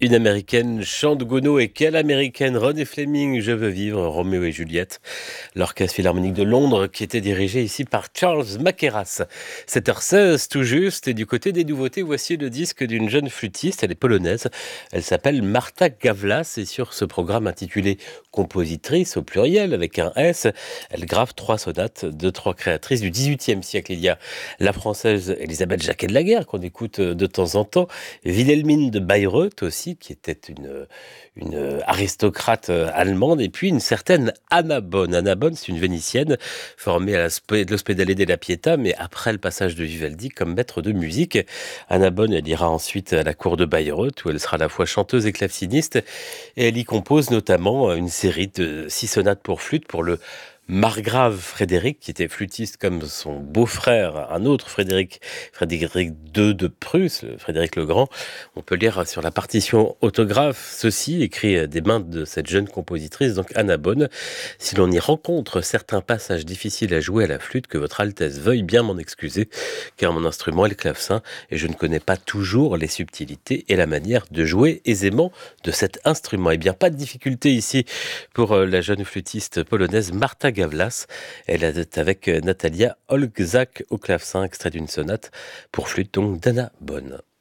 Une américaine chante Gounod et quelle américaine René Fleming, Je veux vivre, Roméo et Juliette. L'Orchestre Philharmonique de Londres qui était dirigé ici par Charles Mackerras. 7h16 tout juste et du côté des nouveautés, voici le disque d'une jeune flûtiste, elle est polonaise. Elle s'appelle Marta Gawlas et sur ce programme intitulé Compositrice au pluriel avec un S, elle grave 3 sonates de 3 créatrices du XVIIIe siècle. Il y a la française Elisabeth Jacquet de la Guerre qu'on écoute de temps en temps, Wilhelmine de Bayreuth aussi, qui était une aristocrate allemande, et puis une certaine Anna Bonn. Anna Bonn, c'est une Vénitienne formée à l'Ospedale della Pietà, mais après le passage de Vivaldi comme maître de musique. Anna Bonn, elle ira ensuite à la cour de Bayreuth, où elle sera à la fois chanteuse et claveciniste, et elle y compose notamment une série de 6 sonates pour flûte pour le margrave Frédéric, qui était flûtiste comme son beau-frère, un autre Frédéric, Frédéric II de Prusse, Frédéric le Grand. On peut lire sur la partition autographe ceci, écrit des mains de cette jeune compositrice, donc Anna Bonn. Si l'on y rencontre certains passages difficiles à jouer à la flûte, que votre Altesse veuille bien m'en excuser, car mon instrument est le clavecin et je ne connais pas toujours les subtilités et la manière de jouer aisément de cet instrument. Eh bien, pas de difficulté ici pour la jeune flûtiste polonaise Marta Gawlas. Elle est avec Natalia Olgzak au clavecin, extrait d'une sonate pour flûte donc d'Anna Bonn.